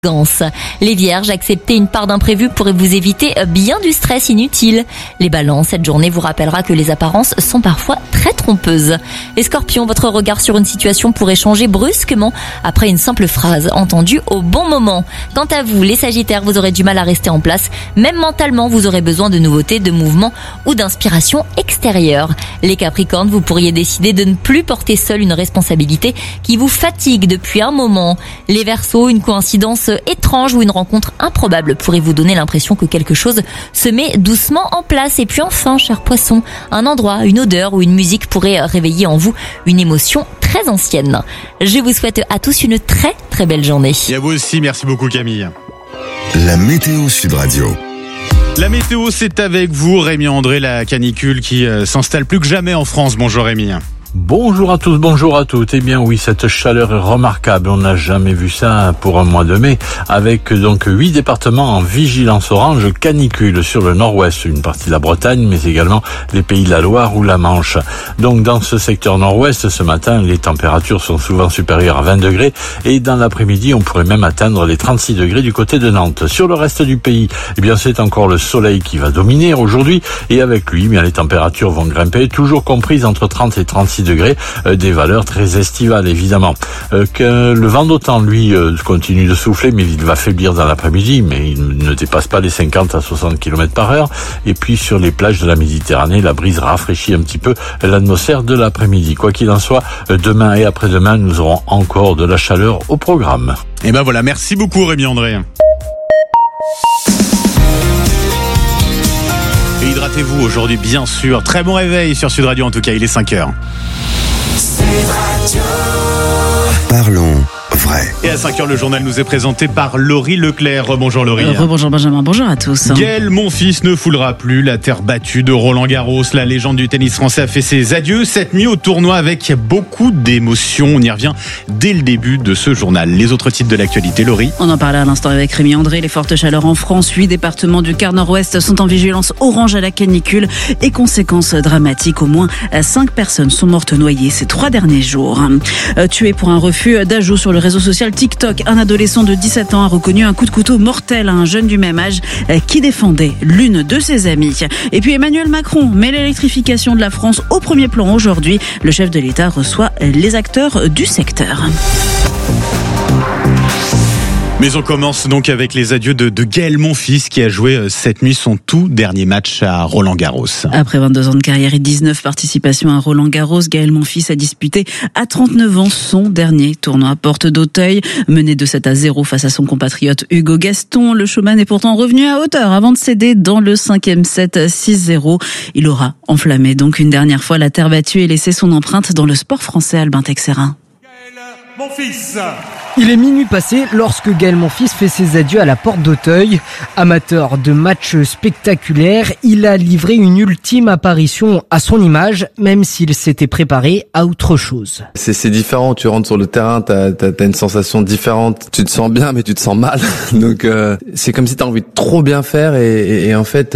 Les Vierges, accepter une part d'imprévu pourrait vous éviter bien du stress inutile. Les Balances, cette journée vous rappellera que les apparences sont parfois très trompeuses. Les Scorpions, votre regard sur une situation pourrait changer brusquement après une simple phrase entendue au bon moment. Quant à vous, les Sagittaires, vous aurez du mal à rester en place. Même mentalement, vous aurez besoin de nouveautés, de mouvements ou d'inspiration extérieure. Les Capricornes, vous pourriez décider de ne plus porter seul une responsabilité qui vous fatigue depuis un moment. Les Verseaux, une coïncidence étrange ou une rencontre improbable pourrait vous donner l'impression que quelque chose se met doucement en place. Et puis enfin, cher Poisson, un endroit, une odeur ou une musique pourrait réveiller en vous une émotion très ancienne. Je vous souhaite à tous une très très belle journée. Et à vous aussi, merci beaucoup Camille. La météo Sud Radio. La météo, c'est avec vous, Rémi André, la canicule qui s'installe plus que jamais en France. Bonjour Rémi. Bonjour à tous, bonjour à toutes. Eh bien oui, cette chaleur est remarquable. On n'a jamais vu ça pour un mois de mai, avec donc 8 départements en vigilance orange canicule sur le nord-ouest, une partie de la Bretagne, mais également les pays de la Loire ou la Manche. Donc dans ce secteur nord-ouest, ce matin, les températures sont souvent supérieures à 20 degrés et dans l'après-midi, on pourrait même atteindre les 36 degrés du côté de Nantes. Sur le reste du pays, eh bien c'est encore le soleil qui va dominer aujourd'hui et avec lui, eh bien les températures vont grimper, toujours comprises entre 30 et 36 degrés, des valeurs très estivales évidemment. Que le vent d'OTAN lui continue de souffler, mais il va faiblir dans l'après-midi, mais il ne dépasse pas les 50 à 60 km par heure. Et puis sur les plages de la Méditerranée, la brise rafraîchit un petit peu l'atmosphère de l'après-midi. Quoi qu'il en soit, demain et après-demain, nous aurons encore de la chaleur au programme. Et ben voilà, merci beaucoup Rémi André. Et hydratez-vous aujourd'hui, bien sûr. Très bon réveil sur Sud Radio, en tout cas, il est 5h. Parlons vrai. Et à 5h, le journal nous est présenté par Laurie Leclerc. Rebonjour Laurie. Rebonjour Benjamin, bonjour à tous. Gaël Monfils ne foulera plus la terre battue de Roland-Garros. La légende du tennis français a fait ses adieux cette nuit au tournoi avec beaucoup d'émotions. On y revient dès le début de ce journal. Les autres titres de l'actualité, Laurie. On en parlait à l'instant avec Rémi André. Les fortes chaleurs en France, 8 départements du quart nord-ouest sont en vigilance orange à la canicule et conséquences dramatiques. Au moins 5 personnes sont mortes noyées ces 3 derniers jours. Tué pour un refus d'ajout sur le réseau social TikTok, un adolescent de 17 ans a reconnu un coup de couteau mortel à un jeune du même âge qui défendait l'une de ses amies. Et puis Emmanuel Macron met l'électrification de la France au premier plan aujourd'hui. Le chef de l'État reçoit les acteurs du secteur. Mais on commence donc avec les adieux de Gaël Monfils qui a joué cette nuit son tout dernier match à Roland-Garros. Après 22 ans de carrière et 19 participations à Roland-Garros, Gaël Monfils a disputé à 39 ans son dernier tournoi à Porte d'Auteuil. Mené de 7-0 face à son compatriote Hugo Gaston, le showman est pourtant revenu à hauteur avant de céder dans le 5e set 6-0. Il aura enflammé donc une dernière fois la terre battue et laissé son empreinte dans le sport français. Albin Texerin. Monfils. Il est minuit passé lorsque Gaël Monfils fait ses adieux à la Porte d'Auteuil. Amateur de matchs spectaculaires, il a livré une ultime apparition à son image, même s'il s'était préparé à autre chose. C'est différent, tu rentres sur le terrain, t'as une sensation différente. Tu te sens bien, mais tu te sens mal. Donc c'est comme si t'as envie de trop bien faire et en fait...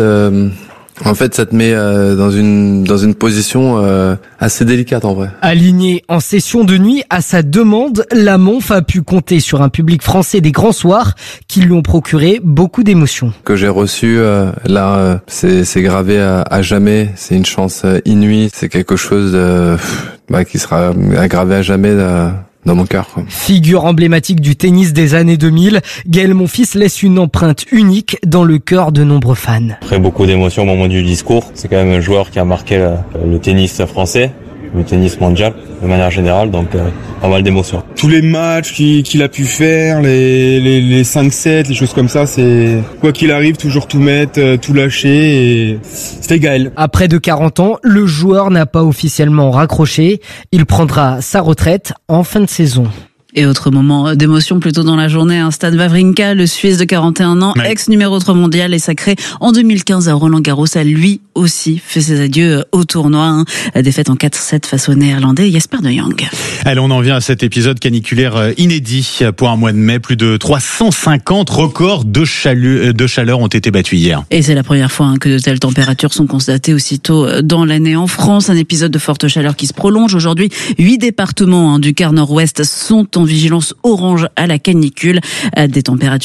ça te met dans une position assez délicate en vrai. Aligné en session de nuit à sa demande, la Monf a pu compter sur un public français des grands soirs qui lui ont procuré beaucoup d'émotions. Que j'ai reçu là, c'est gravé à jamais. C'est une chance inouïe. C'est quelque chose qui sera gravé à jamais. Dans mon cœur, quoi. Figure emblématique du tennis des années 2000, Gaël Monfils laisse une empreinte unique dans le cœur de nombreux fans. Après beaucoup d'émotions au moment du discours, c'est quand même un joueur qui a marqué le tennis français, le tennis mondial de manière générale, donc pas mal d'émotions. Tous les matchs qu'il a pu faire, les 5-7, les choses comme ça, c'est quoi qu'il arrive, toujours tout mettre, tout lâcher, et c'était Gaël. À près de 40 ans, le joueur n'a pas officiellement raccroché. Il prendra sa retraite en fin de saison. Et autre moment d'émotion plutôt dans la journée, Stan Wawrinka, le Suisse de 41 ans, ex numéro 3 mondial et sacré en 2015 à Roland-Garros, a lui aussi fait ses adieux au tournoi. Défaite en 4-7 face au Néerlandais Jesper de Jong. Allez, on en vient à cet épisode caniculaire inédit pour un mois de mai. Plus de 350 records de chaleur ont été battus hier. Et c'est la première fois que de telles températures sont constatées aussitôt dans l'année en France. Un épisode de forte chaleur qui se prolonge. Aujourd'hui, 8 départements du quart nord-ouest sont en en vigilance orange à la canicule. Des températures